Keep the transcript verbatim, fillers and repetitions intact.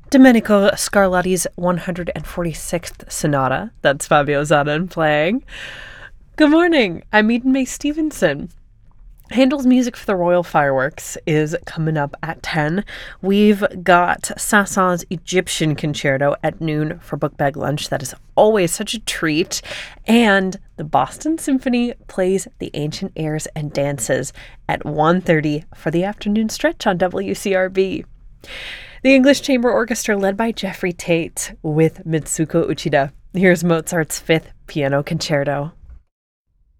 Domenico Scarlatti's one hundred forty-sixth Sonata. That's Fabio Zannon playing. Good morning. I'm Eden May Stevenson. Handel's music for the Royal Fireworks is coming up at ten. We've got Saint-Saëns' Egyptian Concerto at noon for book bag lunch. That is always such a treat. And the Boston Symphony plays the Ancient Airs and Dances at one thirty for the afternoon stretch on W C R B. The English Chamber Orchestra led by Jeffrey Tate with Mitsuko Uchida. Here's Mozart's Fifth Piano Concerto.